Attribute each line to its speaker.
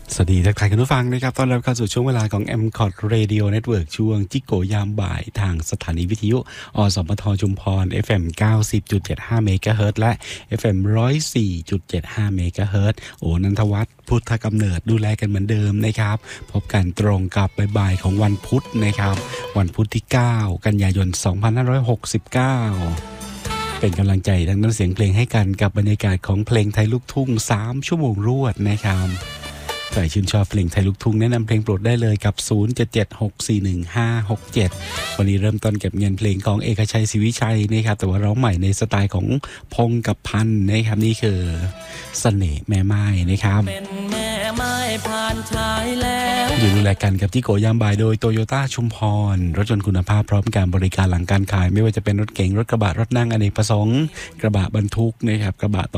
Speaker 1: สวัสดีทักทายคุณผู้ฟังนะครับต้อนรับเข้าสู่ช่วงเวลาของ MCOT Radio Network ช่วงจิโกยามบ่ายทางสถานีวิทยุอสมทชุมพร FM 90.75 เมกะเฮิรตซ์และ FM 104.75 เมกะเฮิรตซ์โอนันทวัฒน์พุทธกำเนิดดูแลกันเหมือนเดิมนะครับพบกันตรงกับบ่ายๆของวันพุธนะครับวันพุธที่ 9 กันยายน 2569เป็นกำลังใจทางด้านเสียงเพลงให้กันกับบรรยากาศของเพลงไทยลูกทุ่ง3ชั่วโมงรวดนะครับใครชื่นชอบเพลงไทยลูกทุ่งแนะนำเพลงโปรดได้เลยกับ 0776415567 วันนี้เริ่มต้นเก็บเงินเพลงของเอกชัยศรีวิชัยนะครับแต่ว่าร้องใหม่ในสไตล์ของพงษ์กับพันธ์นะครับนี่คือเสน่ห์แม่ไม้นะครับเป็นแม่ไม้ผ่านชายแล้วอยู่ดูแลกันกับที่โกยามบ่ายโดยโตโยต้าชุมพรรถยนต์คุณภาพพร้อมการบริการหลังการขายไม่ว่าจะเป็นรถเก๋งรถกระบะรถนั่งอเนกประสงค์กระบะบรรทุกนะครับกระบะ